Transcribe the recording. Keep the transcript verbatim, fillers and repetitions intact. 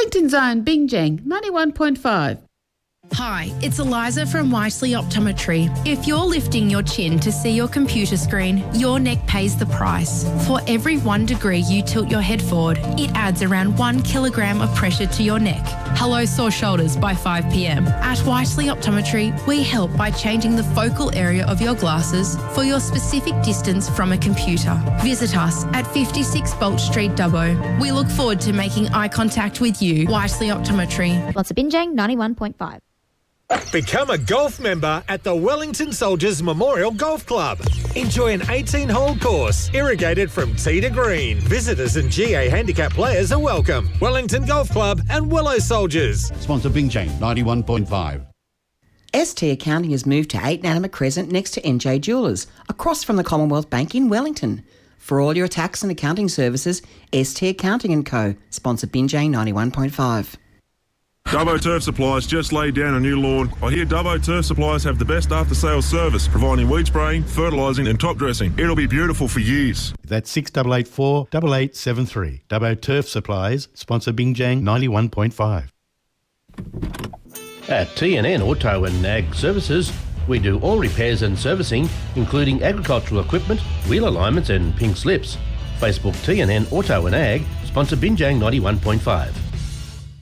Wellington's own Bingjang ninety-one point five. Hi, it's Eliza from Whiteley Optometry. If you're lifting your chin to see your computer screen, your neck pays the price. For every one degree you tilt your head forward, it adds around one kilogram of pressure to your neck. Hello, sore shoulders by five p m. At Whiteley Optometry, we help by changing the focal area of your glasses for your specific distance from a computer. Visit us at fifty-six Bolt Street, Dubbo. We look forward to making eye contact with you. Whiteley Optometry. Lots of Bingjang ninety-one point five. Become a golf member at the Wellington Soldiers Memorial Golf Club. Enjoy an eighteen-hole course, irrigated from tee to green. Visitors and G A handicap players are welcome. Wellington Golf Club and Willow Soldiers. Sponsor Bingjang ninety-one point five. S T Accounting has moved to eight Nanama Crescent next to N J Jewellers, across from the Commonwealth Bank in Wellington. For all your tax and accounting services, S T Accounting and Co. Sponsor Bingjang ninety-one point five. Dubbo Turf Supplies just laid down a new lawn. I hear Dubbo Turf Supplies have the best after-sales service, providing weed spraying, fertilising and top dressing. It'll be beautiful for years. That's six eight eight four, eight eight seven three. Dubbo Turf Supplies, sponsor Bingjang ninety-one point five. At T N N Auto and Ag Services, we do all repairs and servicing, including agricultural equipment, wheel alignments and pink slips. Facebook T N N Auto and Ag, sponsor Bingjang ninety-one point five.